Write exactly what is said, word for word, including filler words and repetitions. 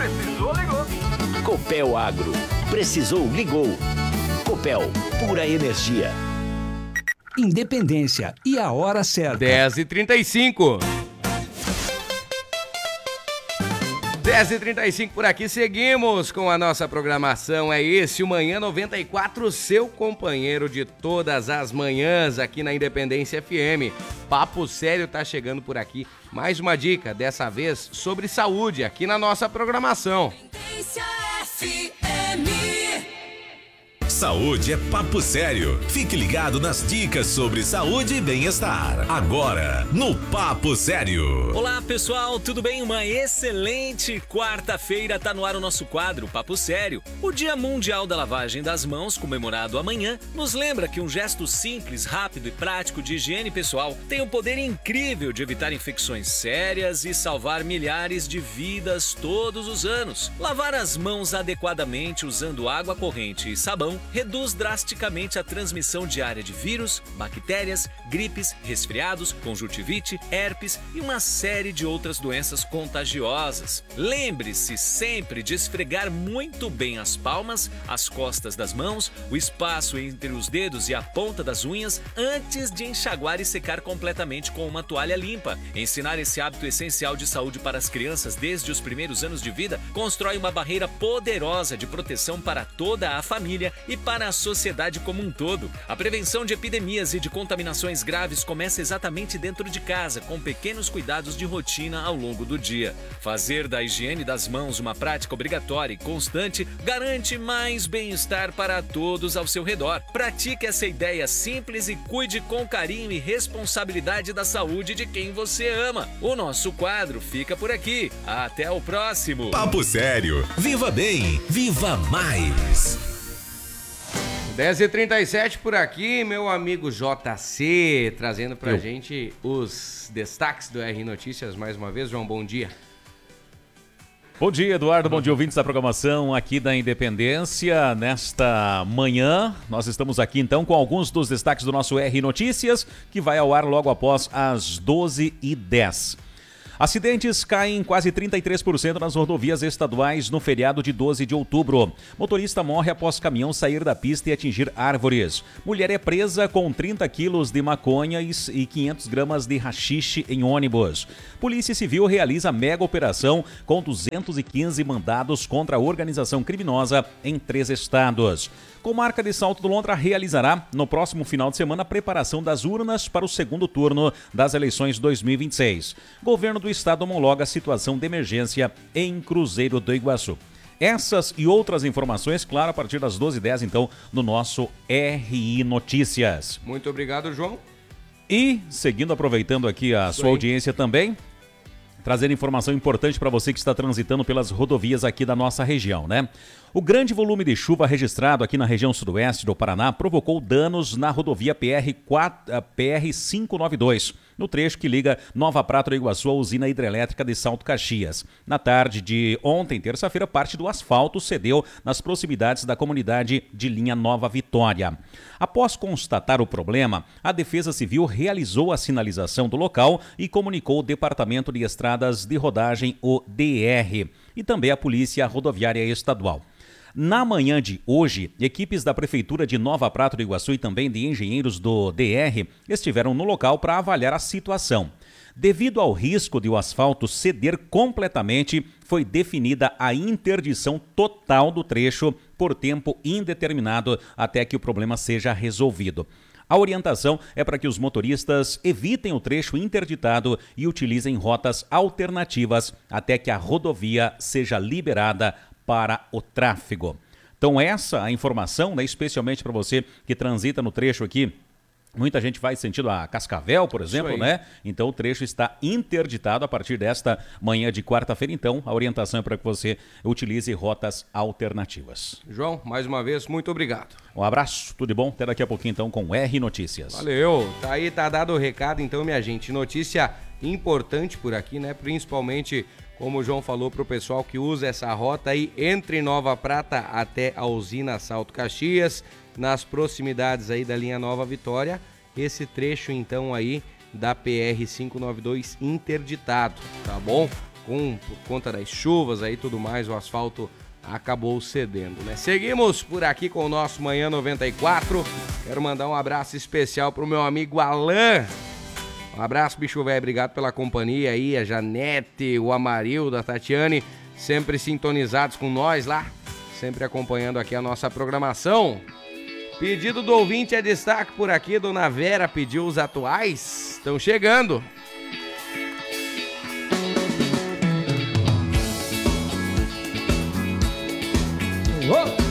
Precisou, ligou. Copel Agro. Precisou, ligou. Copel, pura energia. Independência e a hora certa. dez e trinta e cinco. dez e trinta e cinco por aqui, seguimos com a nossa programação. É esse, o Manhã noventa e quatro, seu companheiro de todas as manhãs aqui na Independência F M. Papo Sério tá chegando por aqui. Mais uma dica, dessa vez sobre saúde, aqui na nossa programação. Independência F M. Saúde é papo sério. Fique ligado nas dicas sobre saúde e bem-estar. Agora, no Papo Sério. Olá, pessoal, tudo bem? Uma excelente quarta-feira. Tá no ar o nosso quadro Papo Sério. O Dia Mundial da Lavagem das Mãos, comemorado amanhã, nos lembra que um gesto simples, rápido e prático de higiene pessoal tem o poder incrível de evitar infecções sérias e salvar milhares de vidas todos os anos. Lavar as mãos adequadamente usando água corrente e sabão reduz drasticamente a transmissão diária de vírus, bactérias, gripes, resfriados, conjuntivite, herpes e uma série de outras doenças contagiosas. Lembre-se sempre de esfregar muito bem as palmas, as costas das mãos, o espaço entre os dedos e a ponta das unhas antes de enxaguar e secar completamente com uma toalha limpa. Ensinar esse hábito essencial de saúde para as crianças desde os primeiros anos de vida constrói uma barreira poderosa de proteção para toda a família e para a sociedade como um todo. A prevenção de epidemias e de contaminações graves começa exatamente dentro de casa, com pequenos cuidados de rotina ao longo do dia. Fazer da higiene das mãos uma prática obrigatória e constante garante mais bem-estar para todos ao seu redor. Pratique essa ideia simples e cuide com carinho e responsabilidade da saúde de quem você ama. O nosso quadro fica por aqui. Até o próximo. Papo Sério. Viva bem, viva mais. dez e trinta e sete por aqui, meu amigo J C, trazendo pra Eu. gente os destaques do R Notícias mais uma vez. João, bom dia. Bom dia, Eduardo. Bom dia, ouvintes da programação aqui da Independência. Nesta manhã, nós estamos aqui então com alguns dos destaques do nosso R Notícias, que vai ao ar logo após as doze e dez. Acidentes caem quase trinta e três por cento nas rodovias estaduais no feriado de doze de outubro. Motorista morre após caminhão sair da pista e atingir árvores. Mulher é presa com trinta quilos de maconha e quinhentas gramas de haxixe em ônibus. Polícia Civil realiza mega operação com duzentos e quinze mandados contra a organização criminosa em três estados. Comarca de Salto do Lontra realizará, no próximo final de semana, a preparação das urnas para o segundo turno das eleições dois mil e vinte e seis. Governo do Estado homologa a situação de emergência em Cruzeiro do Iguaçu. Essas e outras informações, claro, a partir das doze e dez, então, no nosso R I Notícias. Muito obrigado, João. E, seguindo, aproveitando aqui a Isso sua aí. audiência também, trazendo informação importante para você que está transitando pelas rodovias aqui da nossa região, né? O grande volume de chuva registrado aqui na região sudoeste do Paraná provocou danos na rodovia P R quinhentos e noventa e dois, no trecho que liga Nova Prata do Iguaçu à usina hidrelétrica de Salto Caxias. Na tarde de ontem, terça-feira, parte do asfalto cedeu nas proximidades da comunidade de Linha Nova Vitória. Após constatar o problema, a Defesa Civil realizou a sinalização do local e comunicou o Departamento de Estradas de Rodagem, o D R, e também a Polícia Rodoviária Estadual. Na manhã de hoje, equipes da Prefeitura de Nova Prata do Iguaçu e também de engenheiros do D R estiveram no local para avaliar a situação. Devido ao risco de o asfalto ceder completamente, foi definida a interdição total do trecho por tempo indeterminado até que o problema seja resolvido. A orientação é para que os motoristas evitem o trecho interditado e utilizem rotas alternativas até que a rodovia seja liberada para o tráfego. Então essa a informação, né, especialmente para você que transita no trecho aqui. Muita gente vai sentido a Cascavel, por exemplo, né? Então o trecho está interditado a partir desta manhã de quarta-feira. Então a orientação é para que você utilize rotas alternativas. João, mais uma vez, muito obrigado. Um abraço, tudo de bom? Até daqui a pouquinho então com R Notícias. Valeu, tá aí, tá dado o recado então, minha gente. Notícia importante por aqui, né? Principalmente, como o João falou, para o pessoal que usa essa rota aí entre Nova Prata até a usina Salto Caxias, nas proximidades aí da linha Nova Vitória, esse trecho então aí da P R quinhentos e noventa e dois interditado, tá bom? com, por conta das chuvas aí e tudo mais, o asfalto acabou cedendo, né? Seguimos por aqui com o nosso Manhã noventa e quatro. Quero mandar um abraço especial pro meu amigo Alan. Um abraço, bicho velho, obrigado pela companhia aí, a Janete, o Amarildo, a Tatiane, sempre sintonizados com nós lá, sempre acompanhando aqui a nossa programação. Pedido do ouvinte é destaque por aqui, Dona Vera pediu os atuais, estão chegando. Oh!